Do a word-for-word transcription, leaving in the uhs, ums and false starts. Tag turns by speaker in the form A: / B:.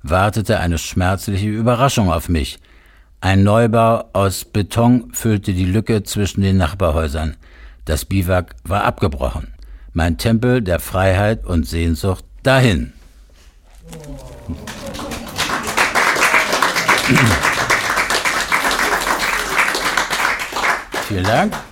A: wartete eine schmerzliche Überraschung auf mich. Ein Neubau aus Beton füllte die Lücke zwischen den Nachbarhäusern. Das Biwak war abgebrochen. Mein Tempel der Freiheit und Sehnsucht dahin. Vielen Dank.